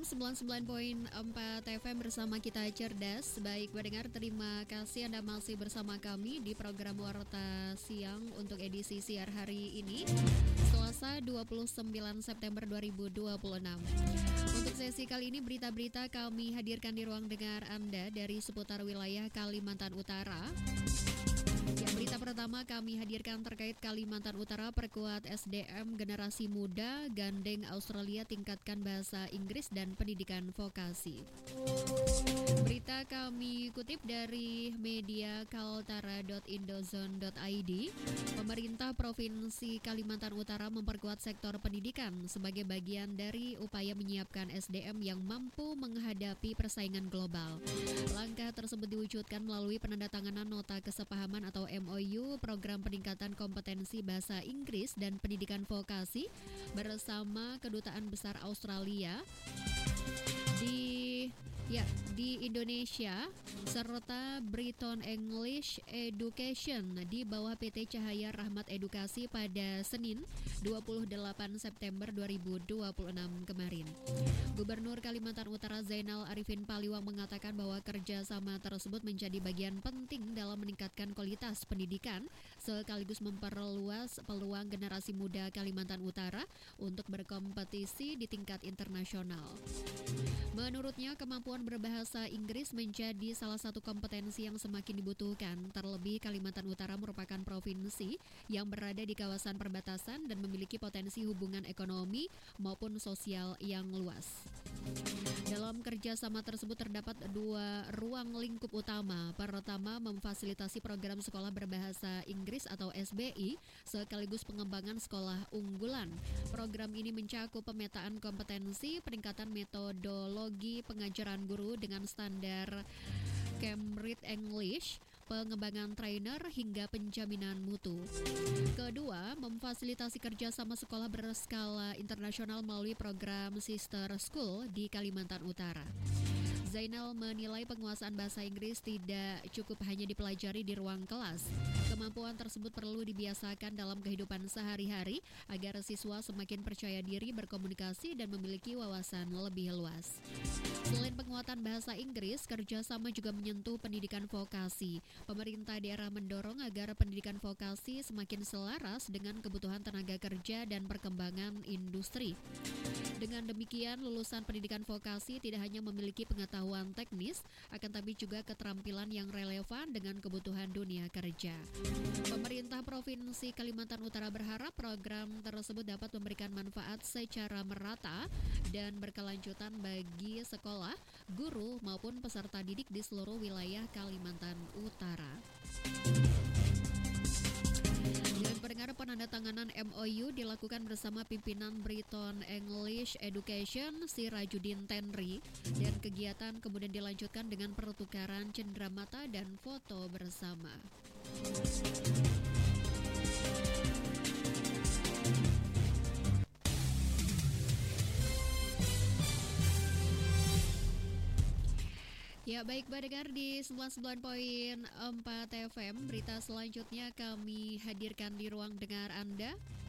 99.4 FM bersama kita cerdas. Baik pendengar, terima kasih Anda masih bersama kami di program Warta Siang untuk edisi siar hari ini, Selasa 29 September 2026. Untuk sesi kali ini berita-berita kami hadirkan di ruang dengar Anda dari seputar wilayah Kalimantan Utara. Berita pertama kami hadirkan terkait Kalimantan Utara, perkuat SDM generasi muda, gandeng Australia tingkatkan bahasa Inggris dan pendidikan vokasi. Berita kami kutip dari media kaltara.indozone.id. Pemerintah Provinsi Kalimantan Utara memperkuat sektor pendidikan sebagai bagian dari upaya menyiapkan SDM yang mampu menghadapi persaingan global. Langkah tersebut diwujudkan melalui penandatanganan nota kesepahaman atau MOU program peningkatan kompetensi bahasa Inggris dan pendidikan vokasi bersama Kedutaan Besar Australia di Indonesia serta Brighton English Education di bawah PT Cahaya Rahmat Edukasi pada Senin 28 September 2026 kemarin. Gubernur Kalimantan Utara Zainal Arifin Paliwang mengatakan bahwa kerjasama tersebut menjadi bagian penting dalam meningkatkan kualitas pendidikan sekaligus memperluas peluang generasi muda Kalimantan Utara untuk berkompetisi di tingkat internasional. Menurutnya, kemampuan berbahasa Inggris menjadi salah satu kompetensi yang semakin dibutuhkan. Terlebih, Kalimantan Utara merupakan provinsi yang berada di kawasan perbatasan dan memiliki potensi hubungan ekonomi maupun sosial yang luas. Dalam kerjasama tersebut terdapat dua ruang lingkup utama. Pertama, memfasilitasi program sekolah berbahasa Inggris atau SBI, sekaligus pengembangan sekolah unggulan. Program ini mencakup pemetaan kompetensi, peningkatan metodologi pengajaran guru dengan standar Cambridge English, pengembangan trainer hingga penjaminan mutu. Kedua, memfasilitasi kerjasama sekolah berskala internasional melalui program Sister School di Kalimantan Utara. Zainal menilai penguasaan bahasa Inggris tidak cukup hanya dipelajari di ruang kelas. Kemampuan tersebut perlu dibiasakan dalam kehidupan sehari-hari agar siswa semakin percaya diri berkomunikasi dan memiliki wawasan lebih luas. Selain penguatan bahasa Inggris, kerjasama juga menyentuh pendidikan vokasi. Pemerintah daerah mendorong agar pendidikan vokasi semakin selaras dengan kebutuhan tenaga kerja dan perkembangan industri. Dengan demikian, lulusan pendidikan vokasi tidak hanya memiliki pengetahuan teknis, akan tapi juga keterampilan yang relevan dengan kebutuhan dunia kerja. Pemerintah Provinsi Kalimantan Utara berharap program tersebut dapat memberikan manfaat secara merata dan berkelanjutan bagi sekolah, guru, maupun peserta didik di seluruh wilayah Kalimantan Utara. Pendengar, penandatanganan MOU dilakukan bersama pimpinan Brighton English Education, Sirajuddin Tenri, dan kegiatan kemudian dilanjutkan dengan pertukaran cenderamata dan foto bersama. Ya, baik pendengar, di 99.4 FM, berita selanjutnya kami hadirkan di ruang dengar Anda.